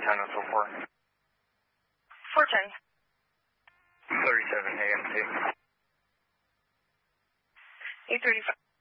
410 and so forth. 410. 37 AMT. 835.